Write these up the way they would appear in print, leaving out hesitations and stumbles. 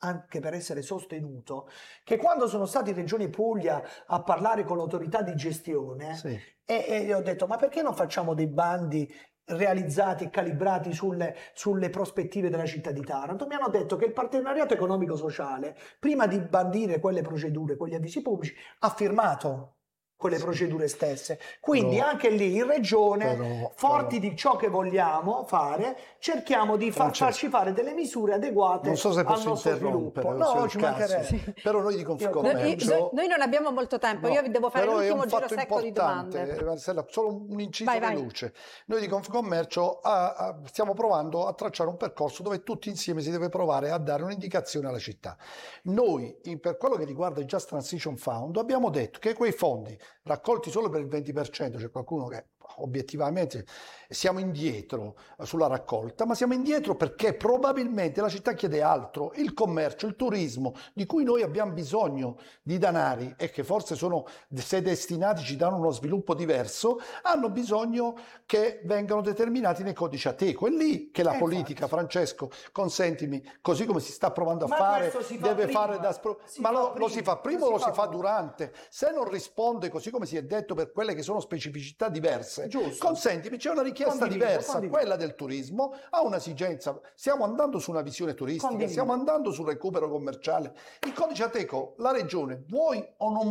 anche per essere sostenuto, che quando sono stati in Regione Puglia a parlare con l'autorità di gestione, Sì. e ho detto, ma perché non facciamo dei bandi realizzati e calibrati sulle prospettive della città di Taranto? Mi hanno detto che il partenariato economico-sociale, prima di bandire quelle procedure, quegli avvisi pubblici, ha firmato quelle procedure stesse. Quindi anche lì in regione, forti di ciò che vogliamo fare, cerchiamo di farci fare delle misure adeguate non so se al posso nostro sviluppo. interrompere, No, ci mancherebbe. però noi di Confcommercio... Noi non abbiamo molto tempo, io vi devo fare l'ultimo giro secco di domande. Marcella, solo un inciso Vai. veloce. Noi di Confcommercio stiamo provando a tracciare un percorso dove tutti insieme si deve provare a dare un'indicazione alla città. Noi, per quello che riguarda il Just Transition Fund, abbiamo detto che quei fondi raccolti solo per il 20%, c'è qualcuno che obiettivamente siamo indietro sulla raccolta, ma siamo indietro perché probabilmente la città chiede altro. Il commercio, il turismo, di cui noi abbiamo bisogno di danari e che forse sono, se destinati, ci danno uno sviluppo diverso, hanno bisogno che vengano determinati nei codici Ateco. È lì che la politica, Francesco, consentimi, così come si sta provando a fare, deve fare lo si fa prima o lo si fa durante? Se non risponde così come si è detto per quelle che sono specificità diverse, consentimi, c'è una richiesta diversa, quella del turismo ha un'esigenza, stiamo andando su una visione turistica, stiamo andando sul recupero commerciale. Il codice Ateco, la regione, vuoi o non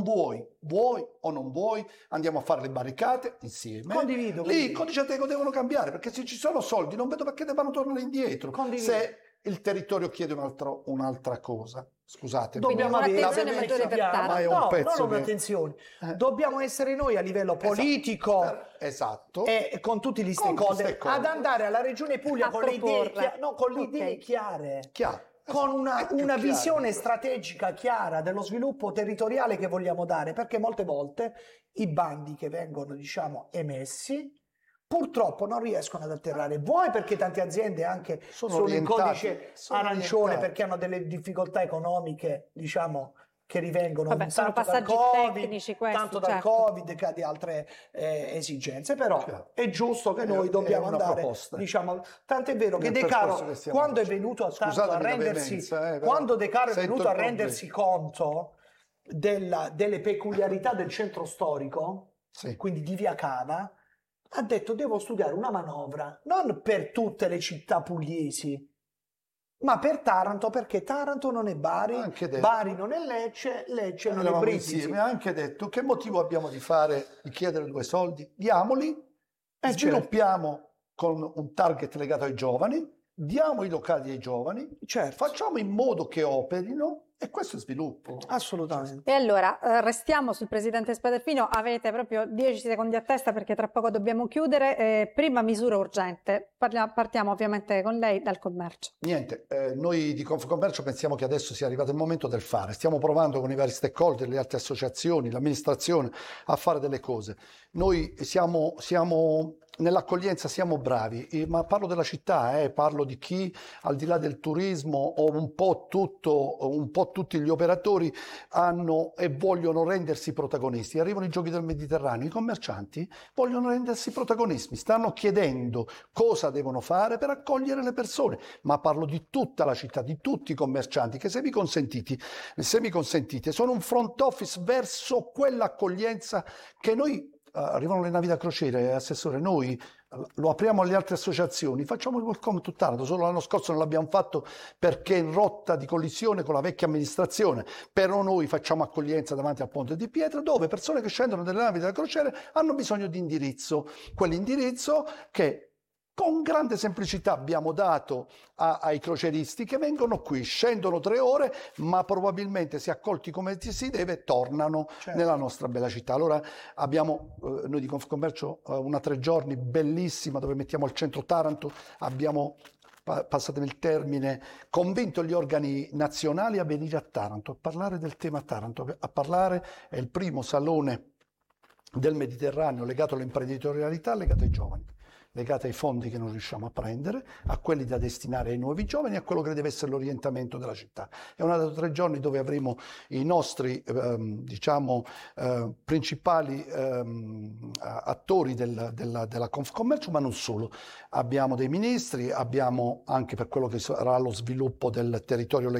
vuoi, andiamo a fare le barricate insieme. Lì il codice Ateco devono cambiare, perché se ci sono soldi non vedo perché debbano tornare indietro. Se il territorio chiede un'altra cosa. Scusate, dobbiamo avere un'attenzione maggiore per Taranto. Dobbiamo essere noi a livello politico, esatto, e con tutti gli stakeholder ad andare alla Regione Puglia con le idee chiare. Con una visione strategica chiara dello sviluppo territoriale che vogliamo dare, perché molte volte i bandi che vengono, emessi purtroppo non riescono ad atterrare, vuoi perché tante aziende anche sono in codice arancione perché hanno delle difficoltà economiche, che rivengono tanto dal Covid che di altre esigenze, però è giusto che noi dobbiamo andare, tant'è vero che De Caro, quando è venuto a rendersi conto delle peculiarità del centro storico, quindi di Via Cava, ha detto devo studiare una manovra non per tutte le città pugliesi, ma per Taranto, perché Taranto non è Bari, Bari non è Lecce, Lecce non è Brindisi. Ha anche detto che motivo abbiamo di chiedere 2 soldi? Diamoli, sviluppiamo con un target legato ai giovani, diamo i locali ai giovani, facciamo in modo che operino. E questo è sviluppo. Assolutamente. E allora, restiamo sul presidente Spadafino, avete proprio 10 secondi a testa perché tra poco dobbiamo chiudere. Prima misura urgente, partiamo ovviamente con lei dal commercio. Niente, noi di Confcommercio pensiamo che adesso sia arrivato il momento del fare. Stiamo provando con i vari stakeholder, le altre associazioni, l'amministrazione a fare delle cose. Noi siamo nell'accoglienza siamo bravi, ma parlo della città, parlo di chi al di là del turismo o un po' tutti gli operatori hanno e vogliono rendersi protagonisti. Arrivano i giochi del Mediterraneo, i commercianti vogliono rendersi protagonisti, stanno chiedendo cosa devono fare per accogliere le persone, ma parlo di tutta la città, di tutti i commercianti che se mi consentite sono un front office verso quell'accoglienza che noi arrivano le navi da crociere, Assessore, noi lo apriamo alle altre associazioni, facciamo il Welcome to Taranto, solo l'anno scorso non l'abbiamo fatto perché in rotta di collisione con la vecchia amministrazione, però noi facciamo accoglienza davanti al Ponte di Pietra dove persone che scendono dalle navi da crociere hanno bisogno di indirizzo, quell'indirizzo che con grande semplicità abbiamo dato ai crocieristi che vengono qui, scendono 3 ore, ma probabilmente se accolti come si deve tornano nella nostra bella città. Allora abbiamo, noi di Confcommercio, una 3 giorni bellissima dove mettiamo al centro Taranto, abbiamo, passatemi il termine, convinto gli organi nazionali a venire a Taranto, a parlare del tema Taranto, è il primo salone del Mediterraneo legato all'imprenditorialità, legato ai giovani, legate ai fondi che non riusciamo a prendere, a quelli da destinare ai nuovi giovani, a quello che deve essere l'orientamento della città. È una data 3 giorni dove avremo i nostri principali attori della Confcommercio, ma non solo. Abbiamo dei ministri, abbiamo anche per quello che sarà lo sviluppo del territorio